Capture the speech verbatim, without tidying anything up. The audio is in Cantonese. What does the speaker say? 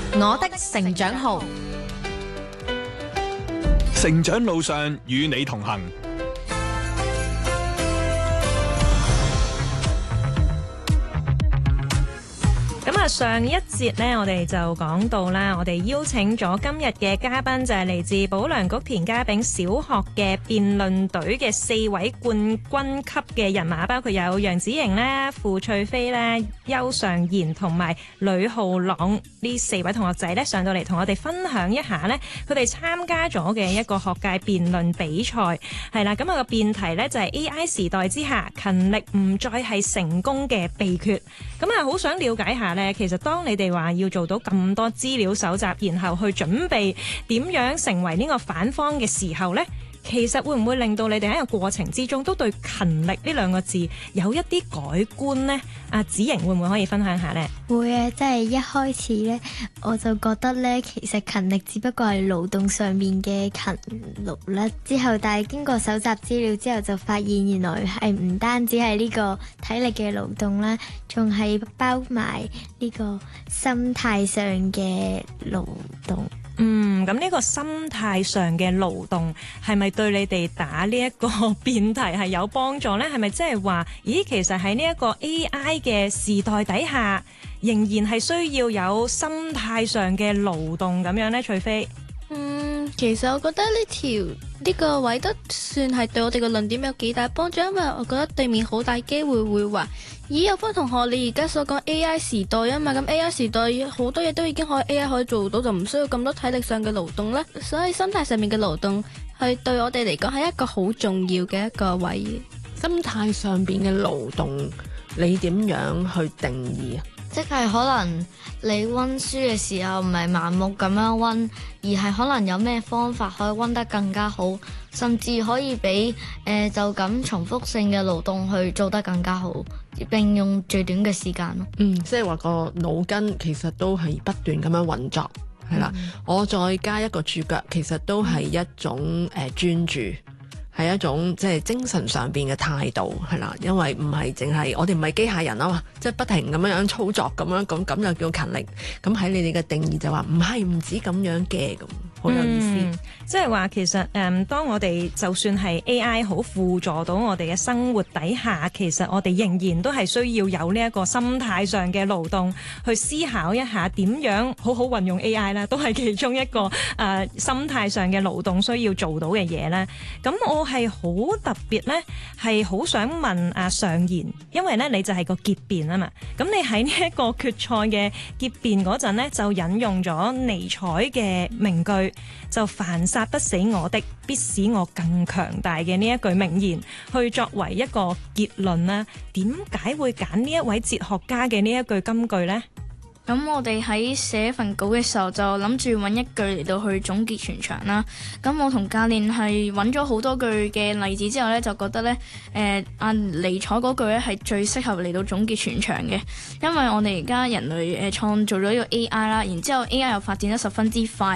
我的成長號， 成長路上與你同行。 咁啊，上一節呢，我哋就講到啦，我哋邀請咗今日嘅嘉賓就係嚟自保良局田家炳小學嘅辯論隊嘅四位冠軍級嘅人馬，包括有楊子瑩啦、傅翠飛啦、邱尚賢同埋呂浩朗呢四位同學仔呢，上到嚟同我哋分享一下呢，佢哋參加咗嘅一個學界辯論比賽係啦。咁啊個辯題呢，就係 A I 時代之下勤力唔再係成功嘅秘訣。咁啊好想了解下呢，其實當你哋話要做到咁多資料搜集，然後去準備點樣成為呢個反方嘅時候呢，其實會唔會令到你哋喺個過程之中都對勤力呢兩個字有一啲改觀呢？阿子瑩會唔會可以分享下呢？ 會啊，即係一開始呢，我就覺得呢，其實勤力只不過係勞動上面嘅勤勞啦。之後，但係經過搜集資料之後，就發現原來係唔單止係呢個體力嘅勞動啦，仲係包埋呢個心態上嘅勞動。 嗯，咁呢個心態上嘅勞動係咪對你哋打呢一個辯題係有幫助呢？係咪即係話，咦，其實喺呢一個 A I 嘅時代底下，仍然係需要有心態上嘅勞動咁樣呢？除非嗯，其實我覺得呢條呢個位都算係對我哋個論點有幾大幫助，因為我覺得對面好大機會會話，咦，有班同學你而家所講 A I 時代啊嘛，咁 A I 時代好多嘢都已經可以 A I 可以做到，就唔需要咁多體力上嘅勞動啦。所以心態上面嘅勞動係對我哋嚟講係一個好重要嘅一個位。 心態上邊嘅勞動，你點樣去定義啊？ 即係可能你温書嘅時候唔係盲目咁樣温，而係可能有咩方法可以温得更加好，甚至可以比誒、呃、就咁重複性嘅勞動去做得更加好，並用最短嘅時間咯。 嗯，即係話個腦筋其實都係不斷咁樣運作，係啦、嗯。我再加一個注腳，其實都係一種誒、呃、專注。係一種即係精神上邊嘅態度，係啦，因為唔係淨係我哋唔係機械人啊嘛，即係不停咁樣樣操作咁樣，咁咁就叫勤力。咁喺你哋嘅定義就話唔係唔止咁樣嘅，咁好有意思。 嗯、即係話其實誒、嗯，當我哋就算係 A I 好輔助到我哋嘅生活底下，其實我哋仍然都係需要有呢一個心態上嘅勞動，去思考一下點樣好好運用 A I 啦，都係其中一個誒、呃、心態上嘅勞動需要做到嘅嘢啦。咁我係好特別呢，係好想問阿尚賢，因為呢你就係個結辯啊嘛。咁你喺呢一個決賽嘅結辯嗰陣呢，就引用咗尼采嘅名句，就凡殺不死我的，必使我更強大嘅呢一句名言，去作為一個結論啦。點解會揀呢一位哲學家嘅呢一句金句呢？ 咁我哋喺寫份稿嘅時候就諗住揾一句嚟到去總結全場啦。咁我同教練係揾咗好多句嘅例子之後呢，就覺得呢，誒阿尼采嗰句呢係最適合嚟到總結全場嘅，因為我哋而家人類誒創造咗呢個 A I 啦，然之後 A I 又發展得十分之快。